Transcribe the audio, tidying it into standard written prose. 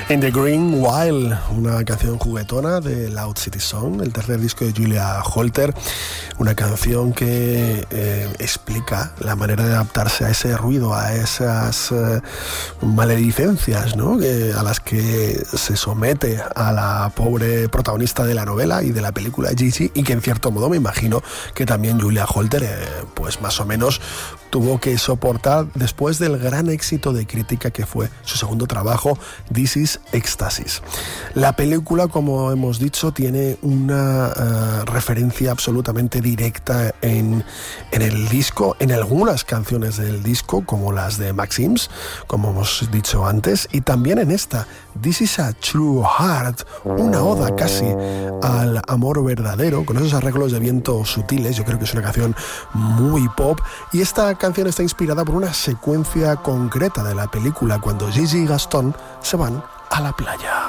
In the Green Wild, una canción juguetona de Loud City Song, el tercer disco de Julia Holter, una canción que explica la manera de adaptarse a ese ruido, a esas maledicencias, ¿no?, a las que se somete a la pobre protagonista de la novela y de la película Gigi, y que en cierto modo me imagino que también Julia Holter pues más o menos tuvo que soportar después del gran éxito de crítica que fue su segundo trabajo, This is Éxtasis. La película, como hemos dicho, tiene una referencia absolutamente directa en el disco, en algunas canciones del disco, como las de Maxims, como hemos dicho antes, y también en esta, This is a True Heart, una oda casi al amor verdadero, con esos arreglos de viento sutiles. Yo creo que es una canción muy pop, y esta canción está inspirada por una secuencia concreta de la película, cuando Gigi y Gastón se van a la playa.